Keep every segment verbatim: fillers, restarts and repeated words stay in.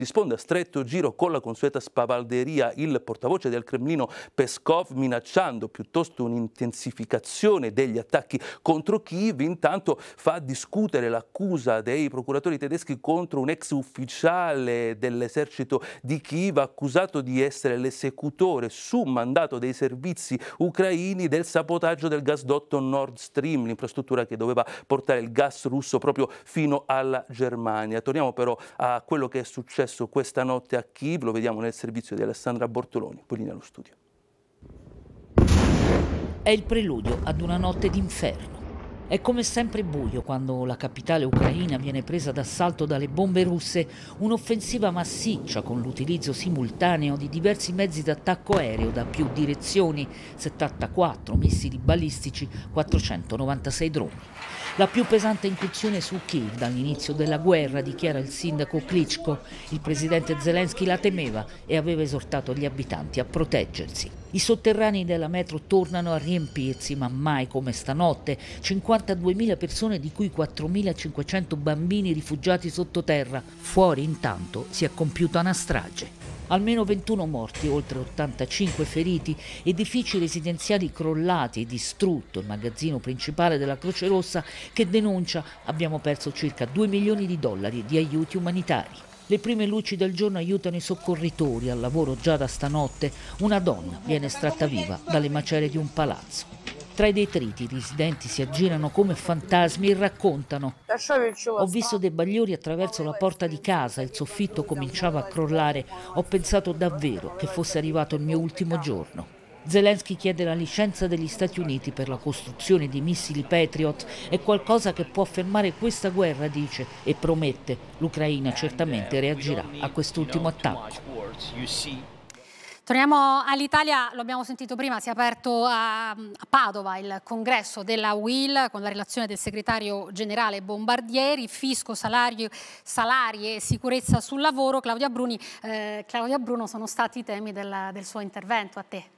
Risponde a stretto giro con la consueta spavalderia il portavoce del Cremlino Peskov, minacciando piuttosto un'intensificazione degli attacchi contro Kiev. Intanto fa discutere l'accusa dei procuratori tedeschi contro un ex ufficiale dell'esercito di Kiev accusato di essere l'esecutore su mandato dei servizi ucraini del sabotaggio del gasdotto Nord Stream, l'infrastruttura che doveva portare il gas russo proprio fino alla Germania. Torniamo però a quello che è successo questa notte a Kiev, lo vediamo nel servizio di Alessandra Bortoloni, poi linea allo studio. È il preludio ad una notte d'inferno. È come sempre buio quando la capitale ucraina viene presa d'assalto dalle bombe russe, un'offensiva massiccia con l'utilizzo simultaneo di diversi mezzi d'attacco aereo da più direzioni, settantaquattro missili balistici, quattrocentonovantasei droni. La più pesante incursione su Kiev dall'inizio della guerra, dichiara il sindaco Klitschko. Il presidente Zelensky la temeva e aveva esortato gli abitanti a proteggersi. I sotterranei della metro tornano a riempirsi, ma mai come stanotte. cinquantaduemila persone, di cui quattromilacinquecento bambini rifugiati sottoterra. Fuori intanto si è compiuta una strage. Almeno ventuno morti, oltre ottantacinque feriti, edifici residenziali crollati e distrutto il magazzino principale della Croce Rossa, che denuncia: abbiamo perso circa due milioni di dollari di aiuti umanitari. Le prime luci del giorno aiutano i soccorritori al lavoro già da stanotte. Una donna viene estratta viva dalle macerie di un palazzo. Tra i detriti i residenti si aggirano come fantasmi e raccontano: ho visto dei bagliori attraverso la porta di casa, il soffitto cominciava a crollare, ho pensato davvero che fosse arrivato il mio ultimo giorno. Zelensky chiede la licenza degli Stati Uniti per la costruzione di missili Patriot. È qualcosa che può fermare questa guerra, dice, e promette: l'Ucraina certamente reagirà a quest'ultimo attacco. Torniamo all'Italia, lo abbiamo sentito prima, si è aperto a, a Padova il congresso della U I L con la relazione del segretario generale Bombardieri, fisco, salario, salari e sicurezza sul lavoro. Claudia Bruni, eh, Claudia Bruno, sono stati i temi del, del suo intervento. A te.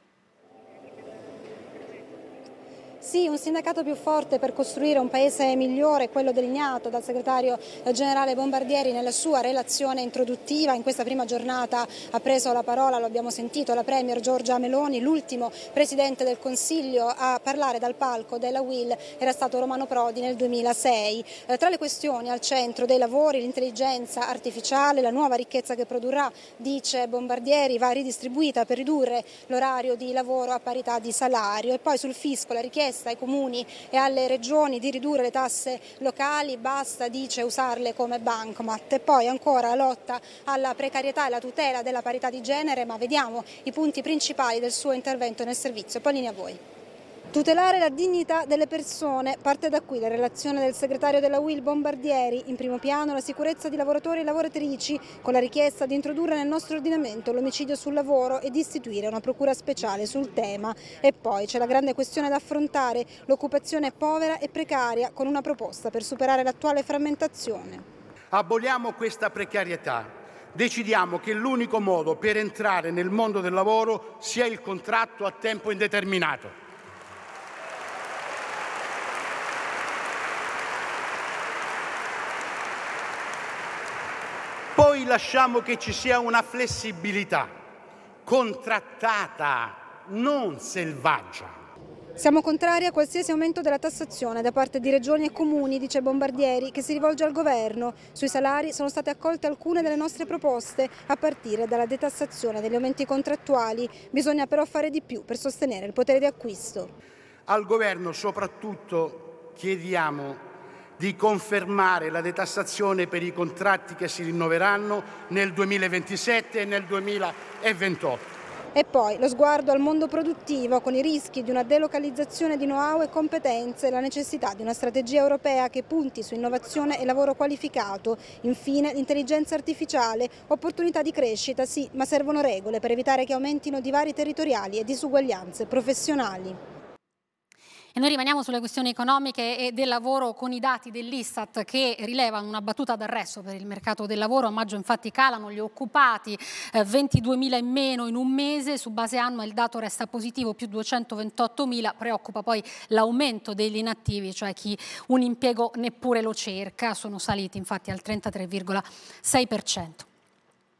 Sì, un sindacato più forte per costruire un paese migliore, quello delineato dal segretario generale Bombardieri nella sua relazione introduttiva. In questa prima giornata ha preso la parola, lo abbiamo sentito, la Premier Giorgia Meloni. L'ultimo Presidente del Consiglio a parlare dal palco della U I L era stato Romano Prodi nel duemilasei. Eh, tra le questioni al centro dei lavori l'intelligenza artificiale, la nuova ricchezza che produrrà, dice Bombardieri, va ridistribuita per ridurre l'orario di lavoro a parità di salario. E poi sul fisco la richiesta ai comuni e alle regioni di ridurre le tasse locali, basta, dice, usarle come bancomat. E poi ancora la lotta alla precarietà e la tutela della parità di genere, ma vediamo i punti principali del suo intervento nel servizio. Poi linea a voi. Tutelare la dignità delle persone, parte da qui la relazione del segretario della U I L Bombardieri. In primo piano la sicurezza di lavoratori e lavoratrici, con la richiesta di introdurre nel nostro ordinamento l'omicidio sul lavoro e di istituire una procura speciale sul tema. E poi c'è la grande questione da affrontare, l'occupazione povera e precaria, con una proposta per superare l'attuale frammentazione. Aboliamo questa precarietà. Decidiamo che l'unico modo per entrare nel mondo del lavoro sia il contratto a tempo indeterminato. Poi lasciamo che ci sia una flessibilità contrattata, non selvaggia. Siamo contrari a qualsiasi aumento della tassazione da parte di regioni e comuni, dice Bombardieri, che si rivolge al governo. Sui salari sono state accolte alcune delle nostre proposte, a partire dalla detassazione degli aumenti contrattuali. Bisogna però fare di più per sostenere il potere di acquisto. Al governo soprattutto chiediamo di confermare la detassazione per i contratti che si rinnoveranno nel duemilaventisette e nel duemilaventotto. E poi lo sguardo al mondo produttivo, con i rischi di una delocalizzazione di know-how e competenze e la necessità di una strategia europea che punti su innovazione e lavoro qualificato. Infine l'intelligenza artificiale, opportunità di crescita sì, ma servono regole per evitare che aumentino divari territoriali e disuguaglianze professionali. E noi rimaniamo sulle questioni economiche e del lavoro con i dati dell'Istat che rilevano una battuta d'arresto per il mercato del lavoro. A maggio infatti calano gli occupati, eh, ventiduemila in meno in un mese, su base annua il dato resta positivo, più duecentoventottomila, preoccupa poi l'aumento degli inattivi, cioè chi un impiego neppure lo cerca, sono saliti infatti al trentatré virgola sei per cento.